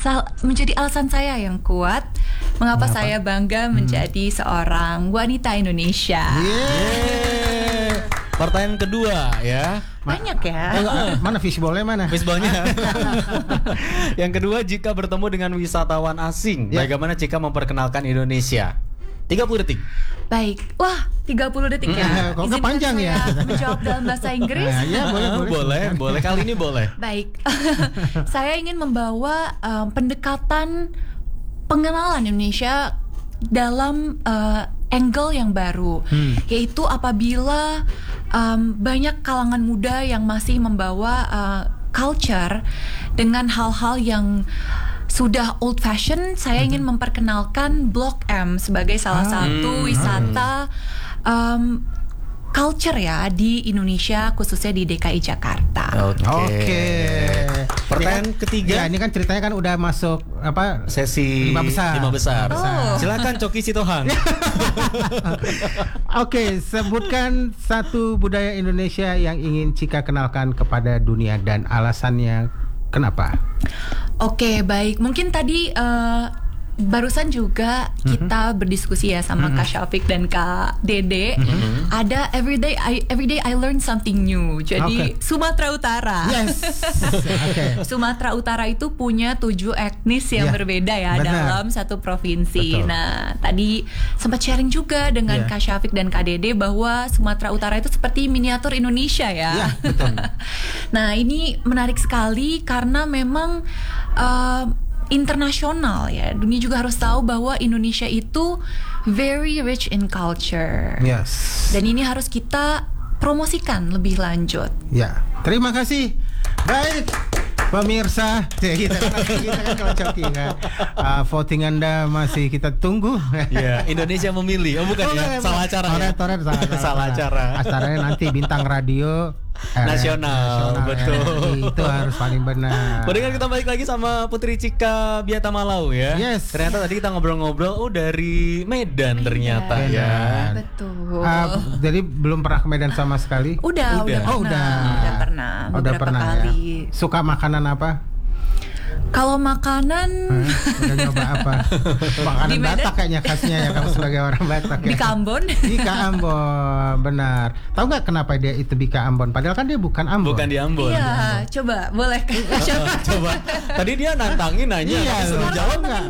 menjadi alasan saya yang kuat mengapa saya bangga menjadi seorang wanita Indonesia. Pertanyaan kedua ya. Banyak ya. Mana fishballnya mana? Fishballnya. Yang kedua, jika bertemu dengan wisatawan asing, bagaimana Cika memperkenalkan Indonesia? 30 detik. Baik. Wah, 30 detik ya. Kok Izinkan panjang saya ya? menjawab dalam bahasa Inggris. Ya, Boleh. Kali ini boleh. Baik. Saya ingin membawa pendekatan pengenalan Indonesia dalam angle yang baru, yaitu apabila banyak kalangan muda yang masih membawa culture dengan hal-hal yang sudah old fashion. Saya ingin memperkenalkan Blok M sebagai salah satu wisata culture ya di Indonesia, khususnya di DKI Jakarta. Oke. Pertanyaan ketiga. Ya, ini kan ceritanya kan udah masuk sesi 5 besar. Silakan Coki Sitohang. Oke, sebutkan satu budaya Indonesia yang ingin Cika kenalkan kepada dunia dan alasannya kenapa? Oke, baik. Mungkin tadi barusan juga kita berdiskusi ya sama Kak Syafiq dan Kak Dede. Ada everyday I learn something new. Jadi Sumatera Utara. Yes. Sumatera Utara itu punya 7 etnis yang berbeda ya dalam satu provinsi. Betul. Nah, tadi sempat sharing juga dengan Kak Syafiq dan Kak Dede bahwa Sumatera Utara itu seperti miniatur Indonesia ya. Betul. Nah, ini menarik sekali karena memang internasional ya. Dunia juga harus tahu bahwa Indonesia itu very rich in culture. Yes. Dan ini harus kita promosikan lebih lanjut. Ya, terima kasih. Baik, pemirsa, kita kan kalau Coki kan, voting Anda masih kita tunggu. Ya, Indonesia memilih. Oh bukan ya, salah acara ya. Salah acara. Acaranya nanti bintang radio nasional, betul. Itu harus paling benar. Pendengar, kita balik lagi sama Putri Cika Biata Malau ya. Yes. Ternyata tadi kita ngobrol-ngobrol, dari Medan ternyata ya. Betul. Jadi belum pernah ke Medan sama sekali? Udah pernah. Udah pernah kali. Ya. Suka makanan apa? Kalau makanan udah nyoba apa? Makanan Batak kayaknya khasnya ya, kamu sebagai orang Batak ya. Bika Ambon. Bika Ambon, benar. Tahu nggak kenapa dia itu Bika Ambon? Padahal kan dia bukan Ambon. Bukan di Ambon. Iya, coba boleh. Coba. Tadi dia nantangin nanya. Iya, suruh jawab nggak?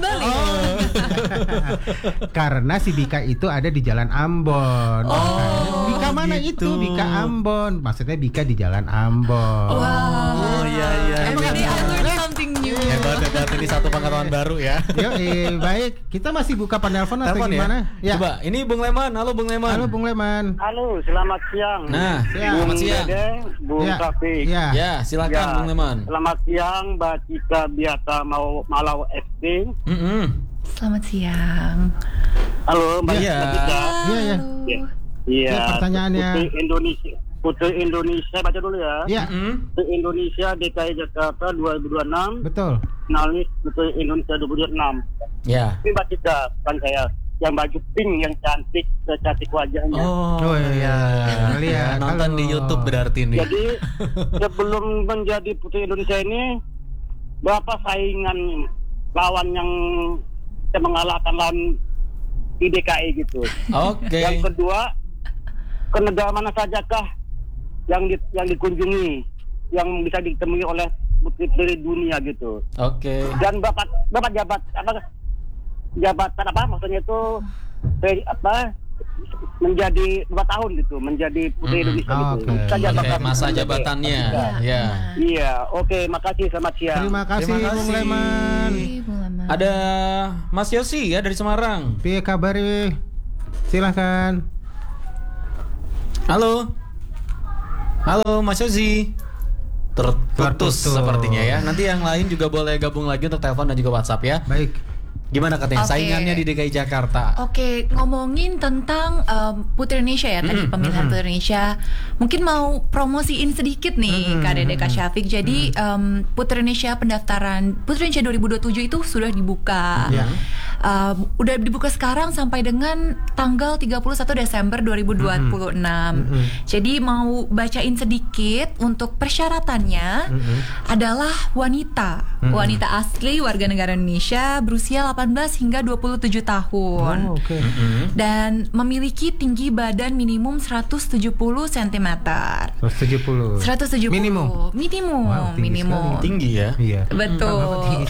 Karena si Bika itu ada di Jalan Ambon. Bika mana gitu. itu? Bika Ambon. Maksudnya Bika di Jalan Ambon. Oh iya. Everyday I learn something new. Hebat, ini satu pengetahuan baru ya. Baik, kita masih buka penelpon atau gimana? Ya. Coba, ini Bung Leman. Halo Bung Leman. Halo Bung Leman. Halo, selamat siang. Nah, selamat siang. Bung Syafiq. Ya, silakan Bung Leman. Selamat siang, Mbak Cika Biata Malau FD. Selamat siang. Halo, Mbak Cika. Iya. Pertanyaannya. Putri Indonesia, baca dulu ya. Iya. Putri Indonesia DKI Jakarta 2026. Betul. Finalis Putri Indonesia 2026. Ya. Ini Mbak Cika, kan saya yang baju pink yang cantik wajahnya. Oh iya. Lihat nonton di YouTube berarti nih. Jadi sebelum menjadi Putri Indonesia ini, berapa saingan lawan yang bisa mengalahkan lawan di DKI gitu. Oke. Yang kedua, ke negara mana sajakah yang dikunjungi, yang bisa ditemui oleh putri dunia gitu. Oke. Dan bapak jabatan apa maksudnya itu menjadi 2 tahun gitu, menjadi Putri Indonesia gitu. Masa jabatannya. Iya, oke, makasih, selamat siang. Terima kasih Bung Leman. Ada Mas Yosi ya dari Semarang. Piye kabare? Silahkan. Halo Mas Yosi. Terputus sepertinya ya. Nanti yang lain juga boleh gabung lagi untuk telepon dan juga WhatsApp ya. Baik. Gimana katanya saingannya di DKI Jakarta? Oke, ngomongin tentang Putri Indonesia ya, tadi pemilihan Putri Indonesia. Mungkin mau promosiin sedikit nih Kak Dede, Kak Syafiq. Jadi Putri Indonesia pendaftaran Putri Indonesia 2027 itu sudah dibuka. udah dibuka sekarang sampai dengan tanggal 31 Desember 2026. Jadi mau bacain sedikit untuk persyaratannya adalah wanita asli warga negara Indonesia berusia 18 hingga 27 tahun. Dan memiliki tinggi badan minimum 170 cm. 170 minimum. Wow, tinggi Minimum. sekali. Tinggi ya. Iya. Betul.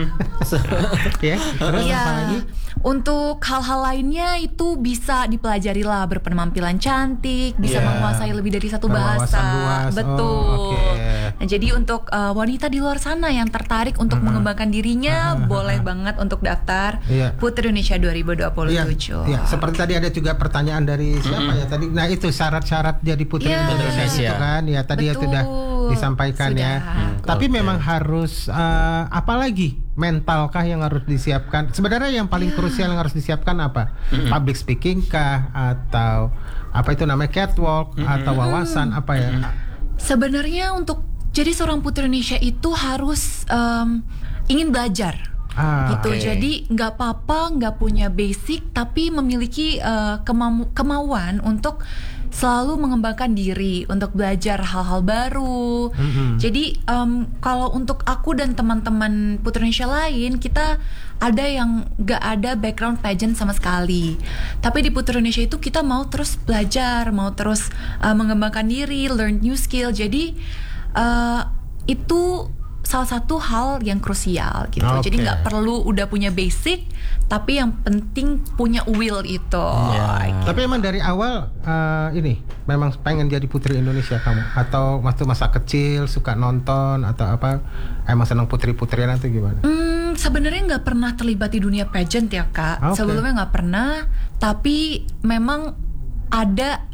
Ya, terus Iya. apa lagi? Untuk hal-hal lainnya itu bisa dipelajari lah, berpenampilan cantik, bisa Iya. menguasai lebih dari satu Berwawasan bahasa. luas. Betul. Oke. Nah, jadi untuk wanita di luar sana yang tertarik untuk mengembangkan dirinya, boleh banget untuk daftar Iya. Putri Indonesia 2027. Iya, seperti tadi ada juga pertanyaan dari siapa ya tadi. Nah, itu syarat-syarat jadi Putri Iya. Indonesia itu kan. Ya, tadi ya Betul. sudah disampaikan Sudah. ya. Tapi Oke. memang harus apa lagi? Mentalkah yang harus disiapkan? Sebenarnya yang paling krusial yang harus disiapkan apa? Public speaking kah atau apa itu namanya catwalk atau wawasan apa ya? Sebenarnya untuk jadi seorang Putri Indonesia itu harus ingin belajar. Gitu. Oke. Jadi nggak apa-apa nggak punya basic tapi memiliki kemauan untuk selalu mengembangkan diri, untuk belajar hal-hal baru. Jadi kalau untuk aku dan teman-teman Putri Indonesia lain, kita ada yang nggak ada background pageant sama sekali. Tapi di Putri Indonesia itu kita mau terus belajar, mau terus mengembangkan diri, learn new skill. Jadi itu salah satu hal yang krusial gitu. Oke. Jadi nggak perlu udah punya basic, tapi yang penting punya will itu. Tapi emang dari awal ini memang pengen jadi Putri Indonesia kamu atau waktu masa kecil suka nonton atau apa? Emang senang putri-putrian atau gimana? Sebenarnya nggak pernah terlibat di dunia pageant ya Kak. Oke. Sebelumnya nggak pernah, tapi memang ada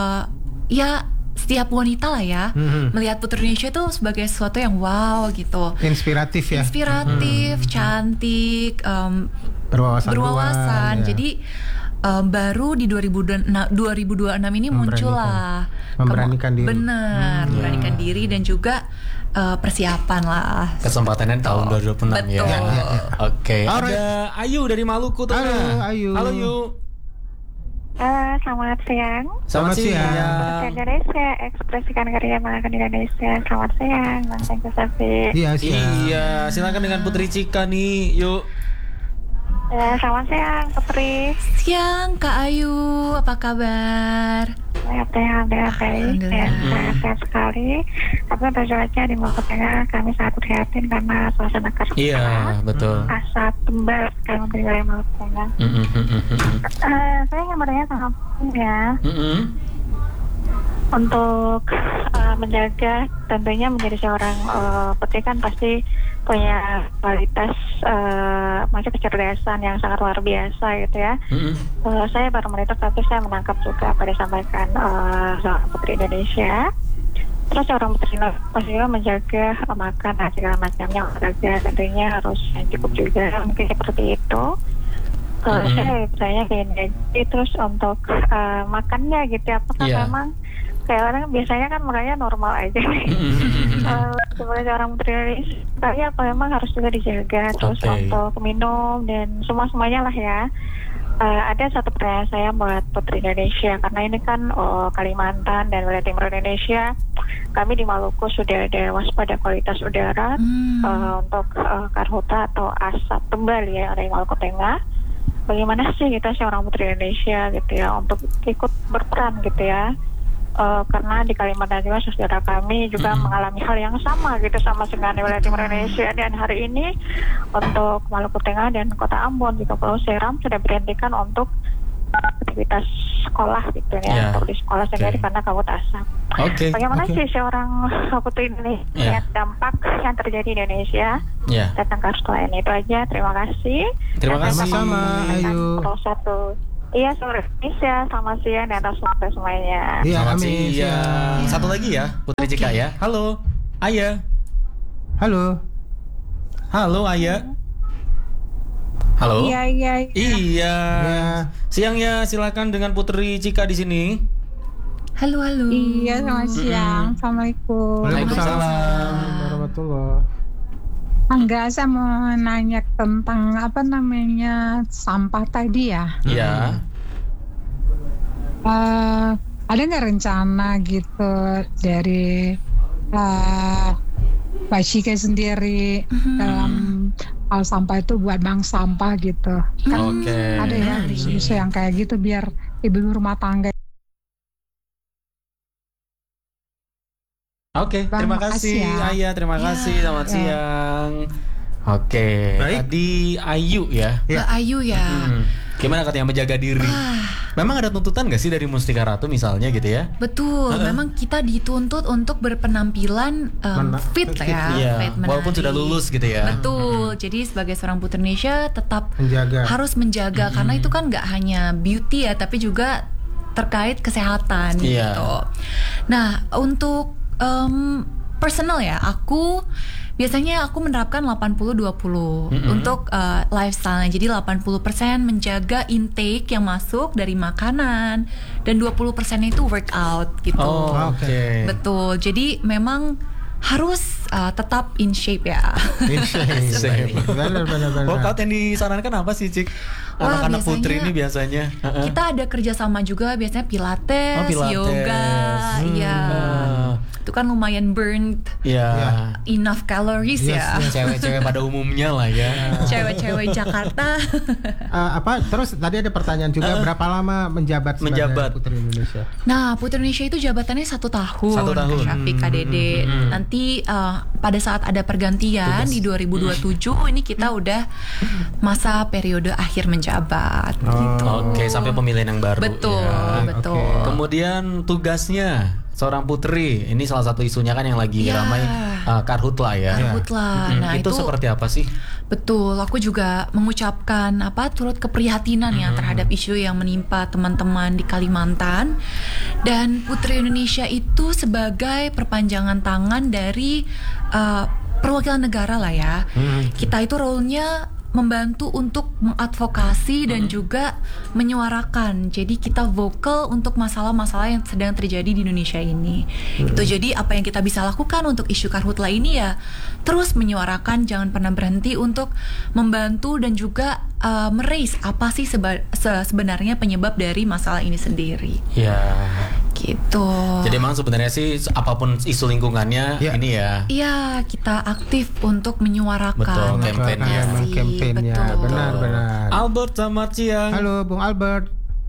ya setiap wanita lah ya melihat Putri Indonesia itu sebagai sesuatu yang wow gitu. Inspiratif ya. Inspiratif, cantik, Berwawasan luas, ya. Jadi baru di 2026 ini muncul lah Memberanikan diri. Benar, memberanikan diri dan juga persiapan lah. Kesempatannya tahun 2026 ya. Betul. Oke. Alright. Ada Ayu dari Maluku tuh. Halo, Ayu. Halo Yu. Selamat siang. Selamat siang. Putri Indonesia, ekspresikan karya makan Indonesia. Selamat siang, Bang Tengku Safi. Iya, siang. Iya, silakan dengan Putri Cika nih, yuk. Selamat siang, Putri. Siang Kak Ayu, apa kabar? Alhamdulillah baik. Alhamdulillah. Sehat sekali. Tapi untuk cuaca di Maluku Tengah kami sangat prihatin karena suasana keras. Iya, betul. Asap tebal sekali di wilayah Maluku Tengah. Saya ingin bertanya sama ya. Untuk menjaga tentunya menjadi seorang putri kan pasti punya kualitas macam kecerdasan yang sangat luar biasa gitu ya. Saya baru monitor tapi saya menangkap juga apa yang disampaikan seorang putri Indonesia. Terus seorang putri pasti juga menjaga makan dan segala macamnya, olahraga tentunya harus yang cukup juga, mungkin seperti itu. Saya bertanya ke ini, terus untuk makannya gitu, apakah memang kayak orang biasanya kan makanya normal aja nih. Sebagai seorang putri Indonesia, tapi apa memang harus juga dijaga. Terus untuk minum dan semuanya lah ya. Ada satu pertanyaan saya buat Putri Indonesia karena ini kan Kalimantan dan wilayah timur Indonesia. Kami di Maluku sudah ada waspada kualitas udara untuk karhutla atau asap tebal ya dari Maluku Tengah. Bagaimana sih kita seorang Putri Indonesia gitu ya untuk ikut berperan gitu ya? Karena di Kalimantan juga saudara kami juga mengalami hal yang sama gitu sama dengan wilayah timur Indonesia. Dan hari ini untuk Maluku Tengah dan Kota Ambon juga Pulau Seram sudah berhentikan untuk aktivitas sekolah gitu ya, untuk di sekolah sendiri karena kabut asap. Bagaimana sih seorang putri Indonesia dampak yang terjadi di Indonesia tentang kasus lain itu aja. Terima kasih. Terima kasih. Sama-sama, Ayu. Iya, seluruh Indonesia, selamat siang dan atas waktu semuanya. Iya, Selamat amin. siang. Satu lagi ya, Putri Cika ya. Halo, Aya. Halo. Halo, Aya. Halo. Iya. Iya. Siangnya silakan dengan Putri Cika di sini. Halo. Iya, selamat siang. Assalamualaikum. Waalaikumsalam warahmatullahi. Enggak, saya mau nanya tentang apa namanya sampah tadi ya. Iya. Ada nggak rencana gitu dari Mbak Chika sendiri dalam hal sampah itu buat bank sampah gitu? Kan Oke. ada ya isu yang kayak gitu biar ibu rumah tangga. Oke, Bang, terima makasih kasih ya. Ayah, terima kasih, selamat siang. Oke, Baik. tadi Ayu ya. Ya. Mbak Ayu ya. Gimana katanya menjaga diri? Memang ada tuntutan gak sih dari Mustika Ratu misalnya gitu ya? Betul, memang kita dituntut untuk berpenampilan fit ya, Iya, fit menarik. walaupun sudah lulus gitu ya. Betul, jadi sebagai seorang putri Indonesia tetap Menjaga. harus menjaga karena itu kan nggak hanya beauty ya, tapi juga terkait kesehatan Iya. gitu. Nah, untuk personal ya, aku biasanya aku menerapkan 80-20 untuk lifestyle. Jadi 80% menjaga intake yang masuk dari makanan dan 20% itu workout gitu. Oh, oke. Betul. Jadi memang harus tetap in shape ya. Benar. Workout yang disarankan apa sih, Cik? Wah, Anak-anak putri biasanya ini biasanya. Kita ada kerjasama juga biasanya pilates, Pilates. yoga, iya. Itu kan lumayan burn Ya. enough calories ya. Cewek-cewek pada umumnya lah ya. Cewek-cewek Jakarta. Terus tadi ada pertanyaan juga, berapa lama menjabat sebagai Menjabat. Putri Indonesia? Nah, Putri Indonesia itu jabatannya 1 tahun. 1 tahun. Kak Syafiq, Kak Dede. Nanti pada saat ada pergantian di 2027 ini kita udah masa periode akhir menjabat gitu. Oke, sampai pemilihan yang baru. Betul, ya. betul. Oke. Kemudian tugasnya seorang putri, ini salah satu isunya kan yang lagi Ya. ramai Karhutla ya. Karhutla. Nah, itu seperti apa sih? Betul, aku juga mengucapkan turut keprihatinan ya terhadap isu yang menimpa teman-teman di Kalimantan. Dan Putri Indonesia itu sebagai perpanjangan tangan dari perwakilan negara lah ya. Kita itu role-nya membantu untuk mengadvokasi dan juga menyuarakan. Jadi kita vokal untuk masalah-masalah yang sedang terjadi di Indonesia ini. Itu jadi apa yang kita bisa lakukan untuk isu Karhutla ini ya terus menyuarakan, jangan pernah berhenti untuk membantu dan juga meraise apa sih sebenarnya penyebab dari masalah ini sendiri. Ya. Gitu. Jadi emang sebenarnya sih apapun isu lingkungannya Ya. ini ya. Iya, kita aktif untuk menyuarakan. Betul, kampanye. Kampanye, Betul. benar. Albert, selamat siang. Halo, Bung Albert.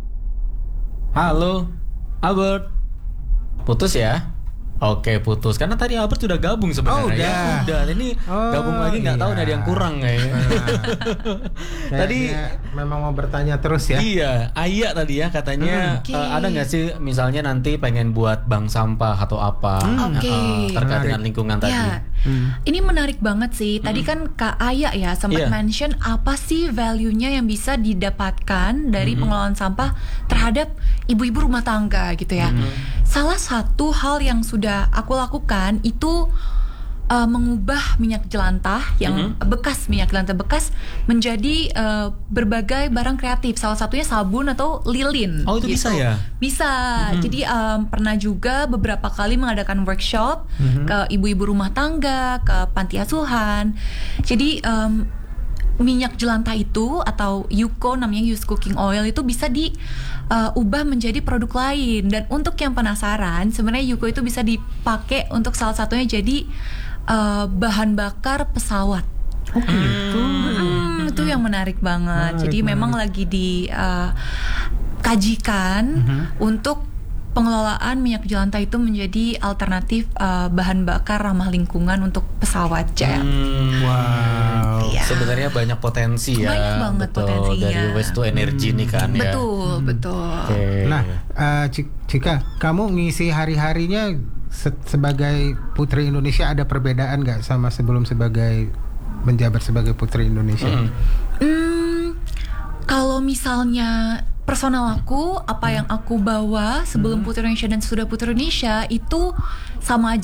Halo, Albert. Putus ya? Oke, putus. Karena tadi Albert sudah gabung sebenarnya. Oh, ya. Udah. Ini Oh, gabung lagi nggak tahu iya. ada yang kurang kayaknya. Tadi Kayaknya memang mau bertanya terus ya. iya, Ayah tadi ya katanya Oke. ada nggak sih misalnya nanti pengen buat bank sampah atau apa Oke. terkait Menarik. dengan lingkungan tadi. Ya, ini menarik banget sih. Tadi kan Kak Aya ya sempat Iya. mention apa sih value-nya yang bisa didapatkan dari pengelolaan sampah terhadap ibu-ibu rumah tangga gitu ya. Salah satu hal yang sudah aku lakukan itu mengubah minyak jelantah yang bekas, minyak jelantah bekas menjadi berbagai barang kreatif. Salah satunya sabun atau lilin. Oh, itu bisa ya? Bisa. Jadi pernah juga beberapa kali mengadakan workshop ke ibu-ibu rumah tangga, ke panti asuhan. Jadi minyak jelantah itu atau Yuko namanya used cooking oil itu bisa diubah menjadi produk lain. Dan untuk yang penasaran, sebenarnya Yuko itu bisa dipakai untuk salah satunya jadi bahan bakar pesawat. Itu yang menarik banget. Jadi memang lagi dikajikan untuk pengelolaan minyak jelantah itu menjadi alternatif bahan bakar ramah lingkungan untuk pesawat jet. Wow. Iya. Sebenarnya banyak potensi ya. Banyak banget betul, potensinya. dari waste to energy nih kan ya. Betul, betul. Oke. Nah, Cika, kamu ngisi hari-harinya sebagai Putri Indonesia ada perbedaan nggak sama sebelum menjabat sebagai Putri Indonesia? Kalau misalnya personal aku, apa yang aku bawa sebelum Putri Indonesia dan sudah Putri Indonesia itu sama aja.